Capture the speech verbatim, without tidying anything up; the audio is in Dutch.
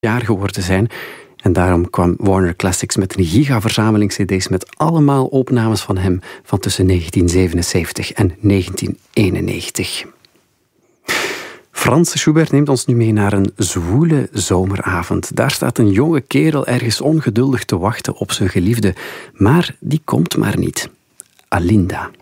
jaar geworden zijn. En daarom kwam Warner Classics met een gigaverzameling cd's met allemaal opnames van hem van tussen negentien zevenenzeventig en negentien eenennegentig. Franz Schubert neemt ons nu mee naar een zwoele zomeravond. Daar staat een jonge kerel ergens ongeduldig te wachten op zijn geliefde, maar die komt maar niet. Alinda.